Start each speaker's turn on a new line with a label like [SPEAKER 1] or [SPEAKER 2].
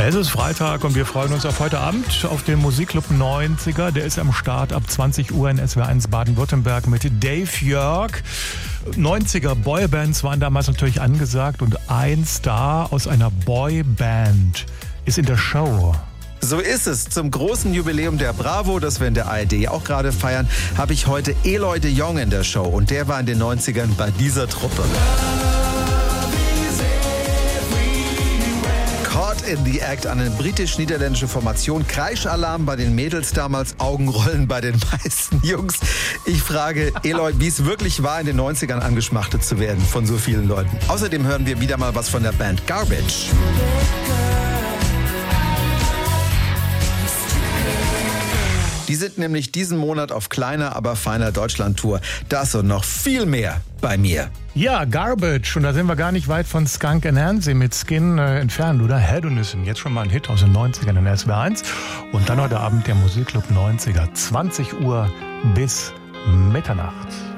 [SPEAKER 1] Es ist Freitag und wir freuen uns auf heute Abend auf den Musikclub 90er. Der ist am Start ab 20 Uhr in SWR1 Baden-Württemberg mit Dave Jörg. 90er Boybands waren damals natürlich angesagt und ein Star aus einer Boyband ist in der Show.
[SPEAKER 2] So ist es. Zum großen Jubiläum der Bravo, das wir in der ARD auch gerade feiern, habe ich heute Eloy de Jong in der Show. Und der war in den 90ern bei dieser Truppe. Caught in the Act, eine britisch-niederländische Formation. Kreischalarm bei den Mädels damals, Augenrollen bei den meisten Jungs. Ich frage Eloy, wie es wirklich war, in den 90ern angeschmachtet zu werden von so vielen Leuten. Außerdem hören wir wieder mal was von der Band Garbage. Die sind nämlich diesen Monat auf kleiner, aber feiner Deutschland-Tour. Das und noch viel mehr bei mir.
[SPEAKER 1] Ja, Garbage. Und da sind wir gar nicht weit von Skunk Anansie mit Skin entfernt, oder? Hedonism. Jetzt schon mal ein Hit aus den 90ern in SWR1. Und dann heute Abend der Musikclub 90er. 20 Uhr bis Mitternacht.